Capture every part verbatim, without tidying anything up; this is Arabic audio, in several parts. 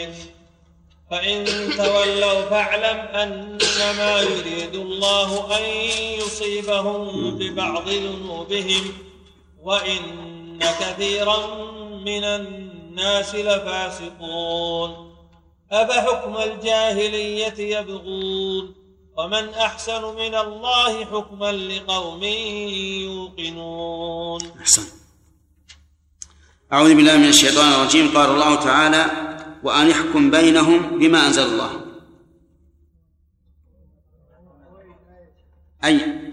فإن تولوا فاعلم أنما يريد الله أن يصيبهم ببعض ذنوبهم وإن كثيرا من الناس لفاسقون. أفحكم الجاهلية يبغون ومن أحسن من الله حكما لقوم يوقنون. أحسن. أعوذ بالله من الشيطان الرجيم. قال الله تعالى: وأن يحكم بينهم بما أنزل الله. أي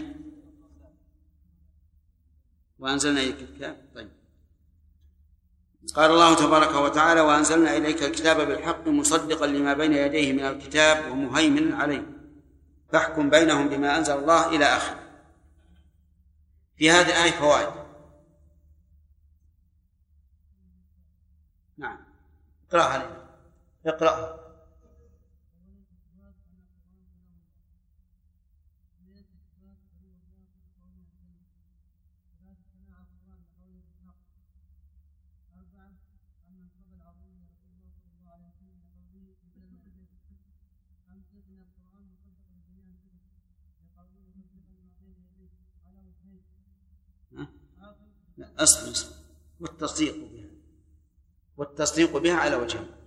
وأنزلنا إليك الكتاب. طيب. قال الله تبارك وتعالى: وأنزلنا إليك الكتاب بالحق مصدقا لما بين يديه من الكتاب ومهيمنا عليه فاحكم بينهم بما أنزل الله إلى آخره. في هذه الآية فوائد. نعم، اقرأها علينا. اقرأها. أصبر والتصديق بها والتصديق بها على وجهين.